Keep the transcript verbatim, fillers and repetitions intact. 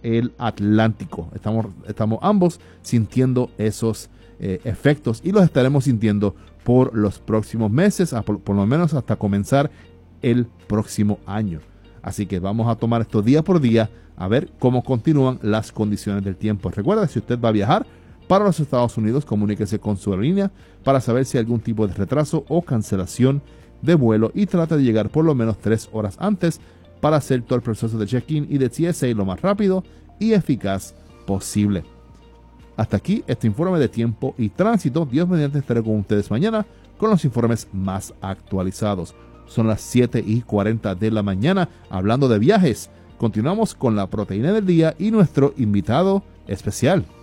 el Atlántico. Estamos, estamos ambos sintiendo esos eh, efectos y los estaremos sintiendo por los próximos meses, por, por lo menos hasta comenzar el próximo año. Así que vamos a tomar esto día por día a ver cómo continúan las condiciones del tiempo. Recuerda, si usted va a viajar para los Estados Unidos, comuníquese con su aerolínea para saber si hay algún tipo de retraso o cancelación de vuelo y trate de llegar por lo menos tres horas antes para hacer todo el proceso de check-in y de T S A lo más rápido y eficaz posible. Hasta aquí este informe de tiempo y tránsito. Dios mediante estaré con ustedes mañana con los informes más actualizados. Son las siete y cuarenta de la mañana. Hablando de viajes, continuamos con la proteína del día y nuestro invitado especial.